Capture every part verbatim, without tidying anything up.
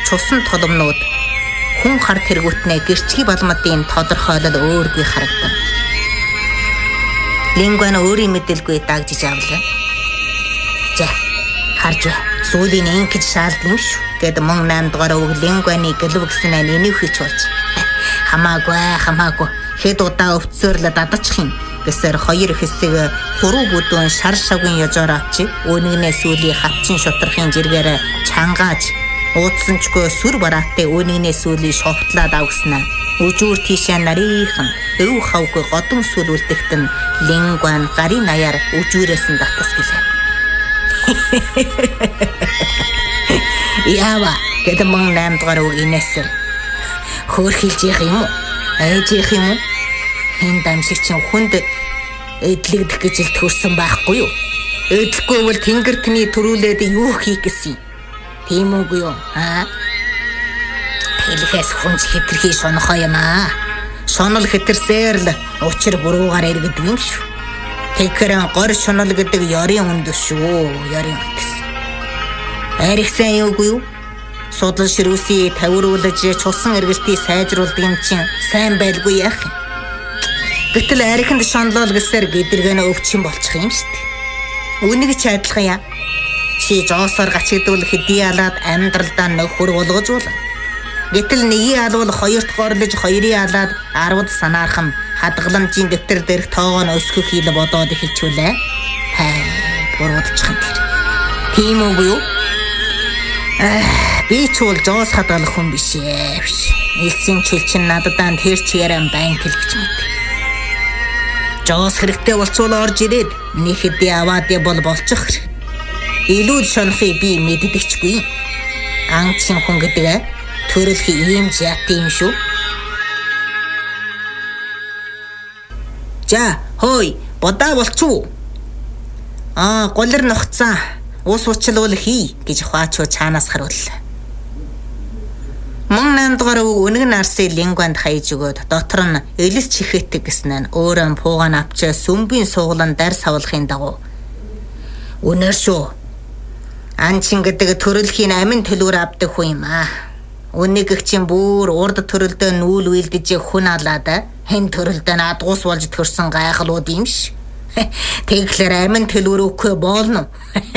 цусан толомнууд хүн хар тэргүүтнээ гэрчгийн балмадын тодорхойлол өөргүй харагдав. Лингван өөрийн мэдээлгүй дагжиж авлаа. За, харж бай. Сүүлийн ингэж шаалдаг юм шүү. Гэт мөн наймд гараа өг лингваны гэлв гисэн энийг хийж болж. Хамаагүй, хамаагүй. Хэд удаа өвцөөр л дадчих юм. Гэсээр хоёр хэсэг хуруу бүдүүн шар шавгийн ёжоор авчи өөнигнээ сүүлийн хатчин шутрахын жиргээр чангааж уудсанчгүй сүр бараатай өөнигнээ сүүлийн шовтлаад авгаснаа өжүүр тийшээ нарийнхан өв хавгүй годон сүл үлдэгтэн лингван гарын аяар өжүүрээс нь татас гэлээ. Яава гэдэг мөн наймд гараа инээсэр хөөрхилж яах юм уу? Айж яах юм уу? Хин дамшиг чинь хүнд эдлэгдэх гэж л төрсөн байхгүй юу? Эдлэхгүй бол тэнгэр тний төрүүлээд юу хийх гэсэн юм? Тийм үгүй юу? Аа? Хэлхээс хүнч хэтэрхий шонохоо юм аа. Шонол хэтэрсээр л учир буруугаар иргэдэг юм шүү. Тэгэхээр гор шонол гэдэг ёрийн үндэс шүү. Ёрийн үндэс. Арихсан юугүй юу? Судлал ширүүсий тавируулж чулсан эргэлтийг сайжруулдаг юм чинь сайн байлгүй яах юм? Гэтэл ариханд шонлол гэсээр гэдэргэнэ өвчин болчих юм шүү дээ. Үнийг ч адилхан яа. Чи жоосоор гачигдвал хэдий алаад амьдралдаа нөхөр болгож бол. Гэтэл нэгийг алвал хоёрт горлож хоёрыг алаад арвад санаархан хадгаламжийн дэвтэр дээрх тоогоо нь өсгөх хил бодоод эхэлчихвүлээ. Хай, буруудчихсан тэр. Тийм үгүй юу? Би ч бол жоос хадгалах хүн биш ээ. Элсэн чил чин нададаа тэр чигээр байн хэлгэж мэд. Жоос хэрэгтэй болцвол орж ирээд нэг хэдий аваад бол болчих. Илүү шонхыг би мэддэгчгүй. Анчин хүн гэдэг төрөлх ийм зят юм шүү. За, хой, бодаа болчихоо. Аа, голэр нухцаа. Ус учлуул хий гэж хуачуу цаанаас харууллаа. Мөн нандгаар өнөг нарсыг лингванд хаяж өгөөд дотор нь элэс чихэтэг гэснээр өөрөө пуугаан авчаа сүмбийн суглан дар савлахын дагуу. Үнэр шүү. Анчин гэдэг төрөлхийн амин төлөөр авдаг хүн юм аа. Үнийг гэгчийн бүр урд төрөлдөө нүүл үйлдэж хүн алаад хэн төрөлдөө надгуус болж төрсөн гайхлууд юм ш. Тэгэхээр амин төлөөр өгөхгүй болно.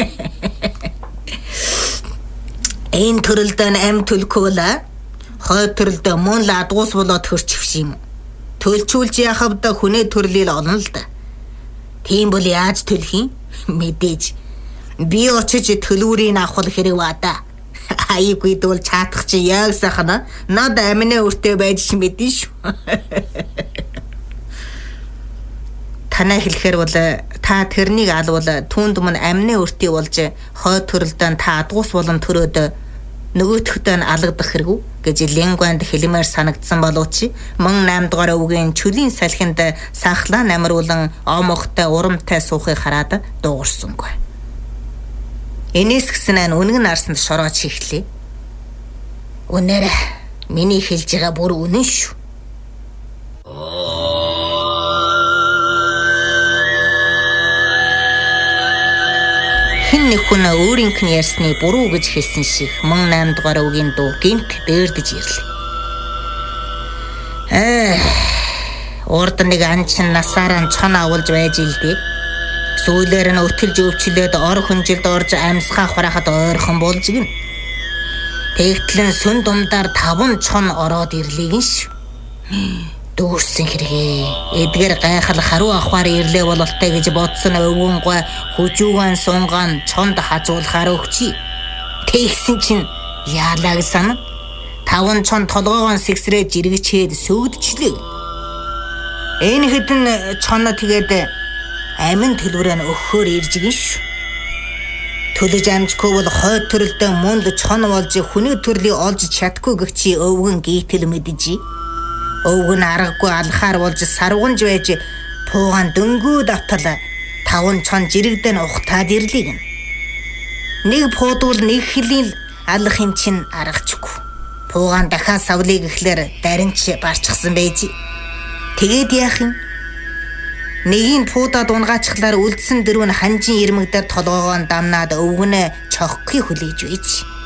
Энэ төрөлдөө ам төлөхгүй л хой төрөлдөө мөн л адгуус болоод хөрчихвш юм. Төлчүүлж яхавда хүнээ төрлөл олно л да. Тийм бол яаж төлөх юм? Мэдээж. Би очиж төлөврийг авах хэрэг баада. Айгүй дүүл чаатах чи яг сайхан над аминаа өртөө байж мэдэн шүү. Танаа хэлэхээр бол та тэрнийг алвал түүнд мөн амны өртөө болж хой төрөлдөө та адгуус болон төрөөд нөгөөтгтөө нь алгадах хэрэггүй гэж лингванд хэлмээр санагдсан боловч мөн наймд гараа үгийн чөлийн салхинд сахлаа намруулан омохтой урамтай суухыг хараад дуугарсангүй. Энэс гиснээ үнэг нарсанд шороож хийхлээ. Үнээрээ миний хэлж байгаа бүр үнэн шүү. Хин нэг хүн өөрийнх нь ярьсны буруу гэж хэлсэн шиг мөн наймд гараа үгийн дуу гинт дээрдэж ирлээ. Ээ, урд нэг анчин насаараа чон авуулж байж илдээ. Сүүлээр нь өтөлж өвчлөөд ор хүнжилд орж амьсгаа хурахад ойрхон болж гин. Тэгтлэн сүн думдаар таван чон ороод ирлээ ш. Дүүрсэн хэрэгээ. Эдгээр гайхал харуу ахвар ирлээ бололтой гэж бодсон өвгөнгөө хүжүүгэн сунгаан чонд хажуулахаар өгчий. Тэгсэн чинь яалаа гэсэн таван чон толгоогоон сэгсрээ жиргчээд сөгдчлээ. Энэ хэдэн чон тэгээд амин төлөврөө өгөхөөр ирж гин ш. Төлөж амжгүй бол хой төрөлдөө мөнд чон болж хүний төрлийг олж чадахгүй гэгчи өвгөн гítэл мэдэж. Өвгөн аргагүй алхаар болж сарвганж байж пуугаан дөнгөө давтал таван чон жирэгдэн ухтаад ирлээ. Нэг пуудвал нэг хилийн алах юм чин аргачгүй. Пуугаан дахиад савлыг ихлээр даринч барчихсан байж. Тэгээд яах юм? Нэгийн пуудаад унгаачлаар үлдсэн дөрөв нь ханжин ирмэг дээр толгоогоо дамнаад өвгөнөө чоххыг хүлээж үйж.